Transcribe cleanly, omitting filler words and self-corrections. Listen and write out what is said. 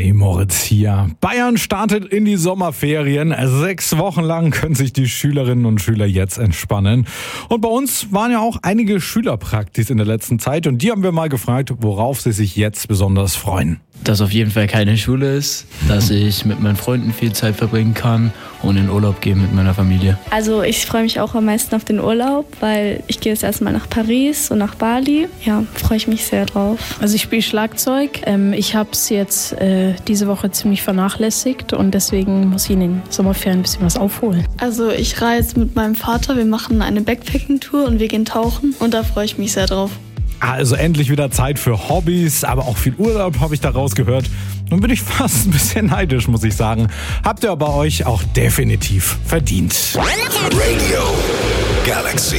Hi, Moritz hier. Bayern startet in die Sommerferien. 6 Wochen lang können sich die Schülerinnen und Schüler jetzt entspannen. Und bei uns waren ja auch einige Schülerpraktis in der letzten Zeit. Und die haben wir mal gefragt, worauf sie sich jetzt besonders freuen. Dass auf jeden Fall keine Schule ist, dass ich mit meinen Freunden viel Zeit verbringen kann und in Urlaub gehen mit meiner Familie. Also ich freue mich auch am meisten auf den Urlaub, weil ich gehe jetzt erstmal nach Paris und nach Bali. Ja, freue ich mich sehr drauf. Also ich spiele Schlagzeug. Ich habe es jetzt diese Woche ziemlich vernachlässigt und deswegen muss ich in den Sommerferien ein bisschen was aufholen. Also ich reise mit meinem Vater, wir machen eine Backpacking-Tour und wir gehen tauchen und da freue ich mich sehr drauf. Also endlich wieder Zeit für Hobbys, aber auch viel Urlaub habe ich da rausgehört. Nun bin ich fast ein bisschen neidisch, muss ich sagen. Habt ihr aber euch auch definitiv verdient. Radio Galaxy.